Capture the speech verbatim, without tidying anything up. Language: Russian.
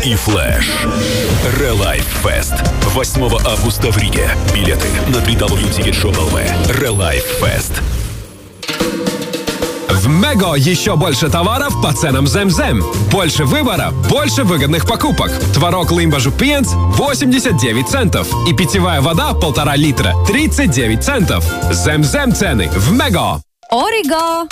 и Флэш. Релайф Фест. восьмого августа в Риге. Билеты на дабл ю дабл ю дабл ю точка тикет точка эл ви. Релайф Фест. В Мего еще больше товаров по ценам Зем-Зем. Больше выбора, больше выгодных покупок. Творог Лимба Жупиенц восемьдесят девять центов. И питьевая вода полтора литра тридцать девять центов. Зем-Зем цены в Мего. Ориго!